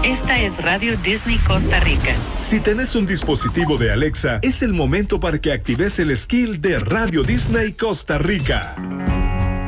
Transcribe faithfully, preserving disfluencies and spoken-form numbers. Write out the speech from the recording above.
Esta es Radio Disney Costa Rica. Si tenés un dispositivo de Alexa, es el momento para que actives el skill de Radio Disney Costa Rica.